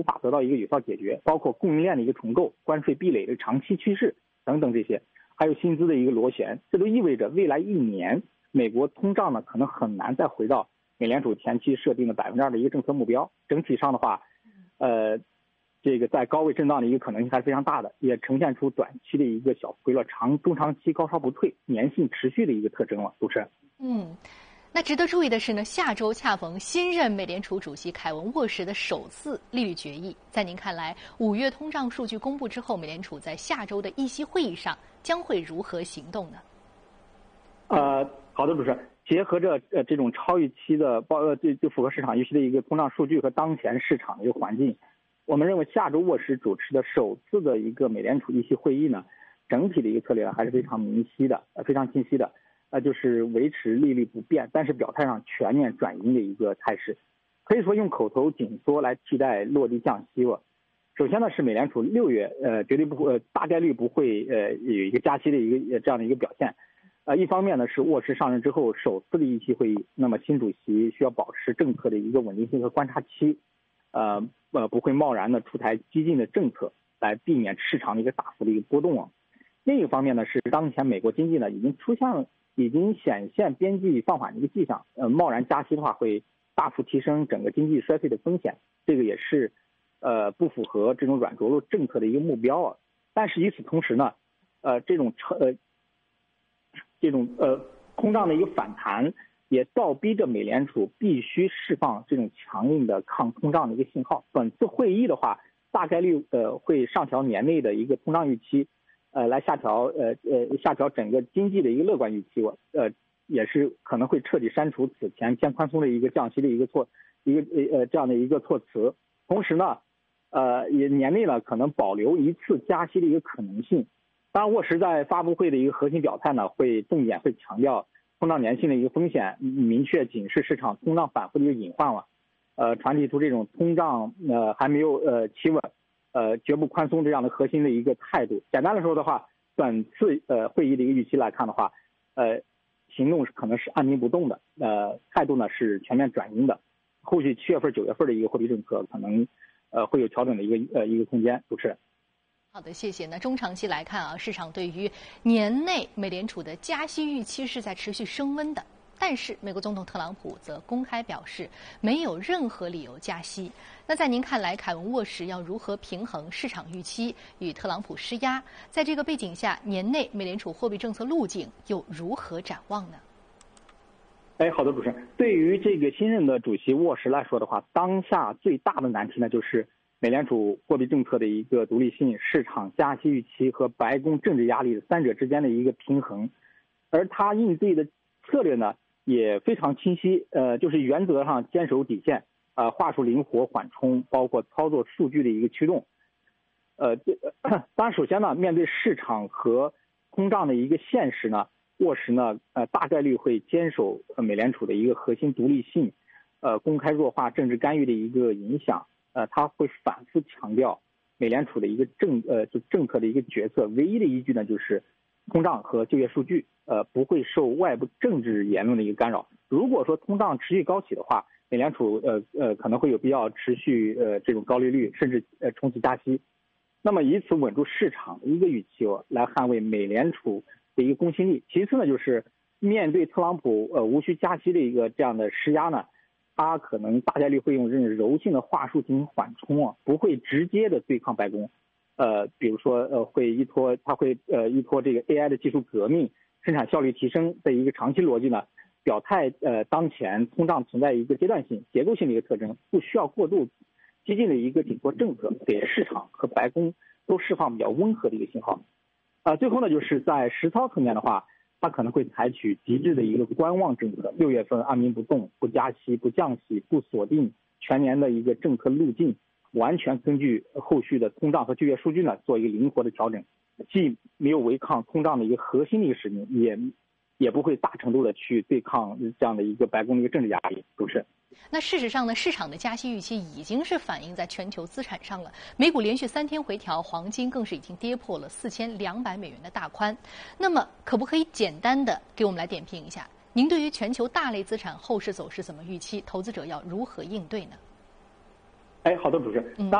无法得到一个有效解决，包括供应链的一个重构、关税壁垒的长期趋势等等这些，还有薪资的一个螺旋，这都意味着未来1年美国通胀呢可能很难再回到美联储前期设定的2%的一个政策目标。整体上的话，这个在高位震荡的一个可能性还是非常大的，也呈现出短期的一个小回落，中长期高烧不退、粘性持续的一个特征了。主持人， 那值得注意的是呢，下周恰逢新任美联储主席凯文沃什的首次利率决议。在您看来，5月通胀数据公布之后，美联储在下周的议息会议上将会如何行动呢？ 好的，主持人，结合着这种超预期的就符合市场预期的一个通胀数据和当前市场的一个环境，我们认为下周沃什主持的首次的一个美联储议息会议呢，整体的一个策略还是非常明晰的，非常清晰的。就是维持利率不变，但是表态上全面转鹰的一个态势，可以说用口头紧缩来替代落地降息了。首先呢，是美联储6月绝对不会大概率不会有一个加息的一个这样的一个表现。一方面呢是沃什上任之后首次的议息会议，那么新主席需要保持政策的一个稳定性和观察期，不会贸然的出台激进的政策来避免市场的一个大幅的一个波动啊。另一方面呢是当前美国经济呢已经显现边际放缓的一个迹象，贸然加息的话会大幅提升整个经济衰退的风险，这个也是不符合这种软着陆政策的一个目标啊。但是与此同时呢，这种通胀的一个反弹也倒逼着美联储必须释放这种强硬的抗通胀的一个信号。本次会议的话，大概率会上调年内的一个通胀预期。来下调整个经济的一个乐观预期，也是可能会彻底删除此前偏宽松的一个降息的一个这样的一个措辞。同时呢，也年内呢可能保留一次加息的一个可能性。当然，沃什在发布会的一个核心表态呢，重点会强调通胀粘性的一个风险，明确警示市场通胀反复的一个隐患了，传递出这种通胀还没有企稳。绝不宽松这样的核心的一个态度。简单来说的话，本次会议的一个预期来看的话，行动可能是按兵不动的，态度呢是全面转鹰的。后续7月份、9月份的一个货币政策可能会有调整的一个空间。主持人。 好的，谢谢。那中长期来看啊，市场对于年内美联储的加息预期是在持续升温的。但是，美国总统特朗普则公开表示，没有任何理由加息。那在您看来，凯文沃什要如何平衡市场预期与特朗普施压？在这个背景下，年内美联储货币政策路径又如何展望呢？ 好的，主持人。对于这个新任的主席沃什来说的话，当下最大的难题呢，就是美联储货币政策的一个独立性、市场加息预期和白宫政治压力三者之间的一个平衡。而他应对的策略呢，也非常清晰，就是原则上坚守底线，话术灵活缓冲，包括操作数据的一个驱动。当然，首先呢，面对市场和通胀的一个现实呢，沃什呢，大概率会坚守美联储的一个核心独立性，公开弱化政治干预的一个影响。他会反复强调美联储的一个政策的一个决策，唯一的依据呢就是通胀和就业数据，不会受外部政治言论的一个干扰。如果说通胀持续高企的话，美联储可能会有必要持续这种高利率，甚至冲击加息。那么以此稳住市场的一个预期来捍卫美联储的一个公信力。其次呢，就是面对特朗普无需加息的一个这样的施压呢，他可能大概率会用这种柔性的话术进行缓冲不会直接的对抗白宫。比如说他会依托这个 AI 的技术革命、生产效率提升的一个长期逻辑呢，表态当前通胀存在一个阶段性、结构性的一个特征，不需要过度激进的一个紧缩政策，给市场和白宫都释放比较温和的一个信号。最后呢，就是在实操层面的话，他可能会采取极致的一个观望政策，6月份按兵不动，不加息、不降息、不锁定全年的一个政策路径，完全根据后续的通胀和就业数据呢做一个灵活的调整，既没有违抗通胀的一个核心的一个使命，也不会大程度的去对抗这样的一个白宫的一个政治压力。主持人。 那事实上呢，市场的加息预期已经是反映在全球资产上了。美股连续3天回调，黄金更是已经跌破了$4200的大宽。那么，可不可以简单的给我们来点评一下，您对于全球大类资产后市走势怎么预期？投资者要如何应对呢？ 好的，主持人。